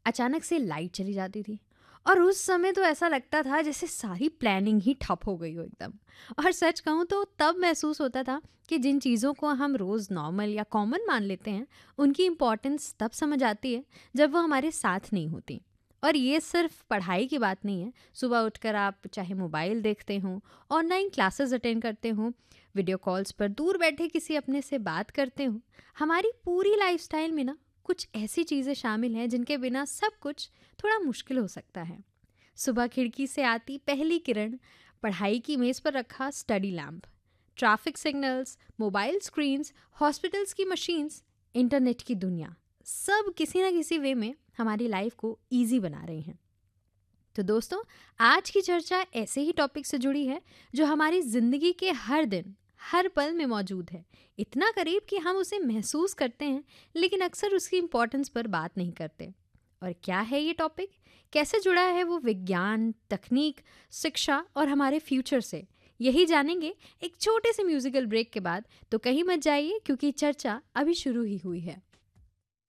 अचानक से लाइट चली जाती थी और उस समय तो ऐसा लगता था जैसे सारी प्लानिंग ही ठप हो गई हो एकदम। और सच कहूँ तो तब महसूस होता था कि जिन चीज़ों को हम रोज़ नॉर्मल या कॉमन मान लेते हैं, उनकी इम्पोर्टेंस तब समझ आती है जब वो हमारे साथ नहीं होती। और ये सिर्फ पढ़ाई की बात नहीं है। सुबह उठकर आप चाहे मोबाइल देखते हो, ऑनलाइन क्लासेस अटेंड करते हो, वीडियो कॉल्स पर दूर बैठे किसी अपने से बात करते हो, हमारी पूरी लाइफस्टाइल में ना कुछ ऐसी चीज़ें शामिल हैं जिनके बिना सब कुछ थोड़ा मुश्किल हो सकता है। सुबह खिड़की से आती पहली किरण, पढ़ाई की मेज़ पर रखा study lamp, traffic signals, mobile screens, hospitals की मशीन्स, इंटरनेट की दुनिया, सब किसी ना किसी वे में हमारी लाइफ को इजी बना रहे हैं। तो दोस्तों, आज की चर्चा ऐसे ही टॉपिक से जुड़ी है जो हमारी ज़िंदगी के हर दिन, हर पल में मौजूद है। इतना करीब कि हम उसे महसूस करते हैं, लेकिन अक्सर उसकी इम्पोर्टेंस पर बात नहीं करते। और क्या है ये टॉपिक? कैसे जुड़ा है वो विज्ञान, तकनीक, शिक्षा और हमारे फ्यूचर से? यही जानेंगे एक छोटे से म्यूजिकल ब्रेक के बाद। तो कहीं मत जाइए, क्योंकि चर्चा अभी शुरू ही हुई है।